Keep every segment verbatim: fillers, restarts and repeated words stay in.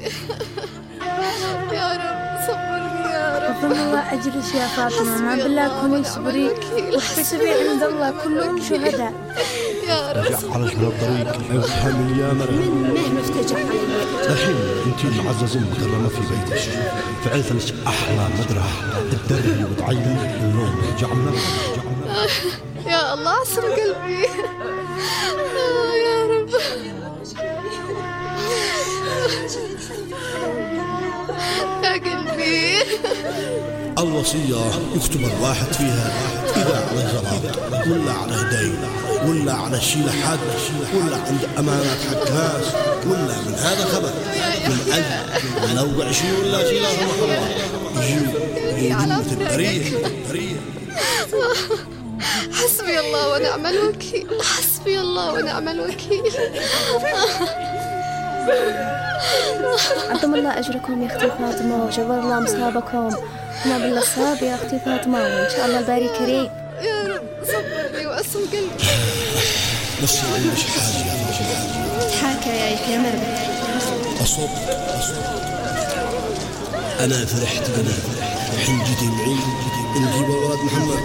يا رب صبرني يا رب. عظم الله أجرك يا فاطمة، ما بالله كوني اصبري واحتسبي عند الله كلهم شهداء يا رب. جعلك من الطريق افهمي يا مريم. من مهما افتجع عليك الحين انت المعززة المكرمة في بيتك، فعلت لك احلى مدرة تدري وتعيني النوم. جعلنا جعلنا يا الله عصر قلبي. آه يا رب. يا قلبي. الوصية يكتب الواحد فيها إذا على زلط ولا على دين ولا على شيء لحد ولا عند أمانات حق ناس ولا من هذا خبر من أجل لو بعشي ولا شيء لا سمح الله يجي يجي التاريخ. حسبي الله ونعم الوكيل. حسبي الله ونعم الوكيل. عظم الله أجركم يا أختي فاطمة وجبر الله مصابكم. وما بالله صاب يا أختي فاطمة، وإن شاء الله الباري كريم. يا رب صبرني وأسم قلبي. بس عندي حاجة يا فاطمة. تحاكى يا يحيى مربي. أصب أصب أنا فرحت أنا الحين جيتي معي نجيب ولد محمد.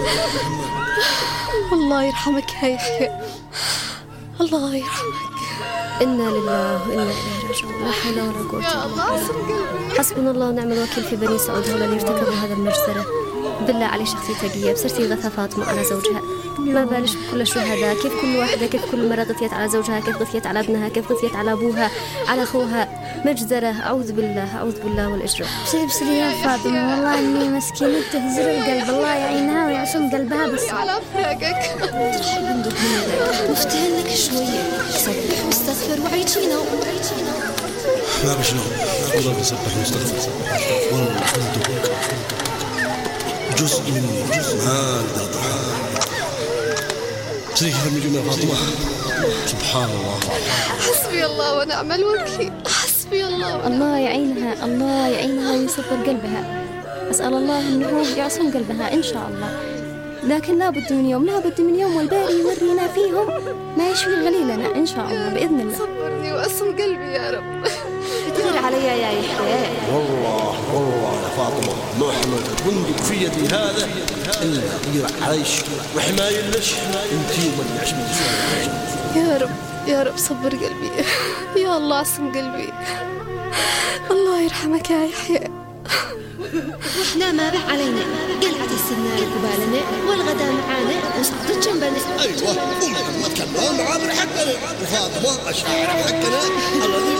الله يرحمك يا يحيى. الله يرحمك. إنا لله وإنا إليه راجعون. لا حول ولا قوة يا الله عصر قلبي. حسبنا الله ونعم الوكيل في بني سعود هؤلاء اللي ارتكبوا هذا المجزرة. بالله علي شخصي تقية بصرتي غثى فاطمة على زوجها، ما بالش بكل الشهداء. كيف كل واحدة كيف كل مرة غثيت على زوجها، كيف غثيت على ابنها، كيف غثيت على أبوها على أخوها. مجزرة. أعوذ بالله أعوذ بالله والإجرام. بسري بسري يا فاطمة، والله إني مسكينة تهزر القلب، الله يعينها ويعصم قلبها. بس على فراقك. مفتهن لك شوية، سبح واستغفر وعيشينا وعيشينا. ما بشنو والله بسبح واستغفر والله أنتم جزء مني جزء ما أقدر أطلع. تريد من يا فاطمة. سبحان الله. حسبي الله ونعم الوكيل. حسبي الله ونعم. الله يعينها الله يعينها ويصبر قلبها. أسأل الله أنه يعصم قلبها إن شاء الله. لكن لا بد من يوم لا بد من يوم والباري يورينا فيهم ما يشفي غليلنا إن شاء الله بإذن الله. صبرني وأسم قلبي يا رب. كثير علي يا يحيى. والله والله يا فاطمة محمد بندق في يدي هذا إلا يقرأ عليش وحماية لش انتي ومن يعيش من يا رب يا رب صبر قلبي. يا الله عصم قلبي. الله يرحمك يا يحيى. احنا ما بح علينا قلعة السنة قبالنا والغدا معانا وسقط جنبنا. أيوة ومحمد كمان معاه حقنا وفاطمة أشاعر حقنا الذي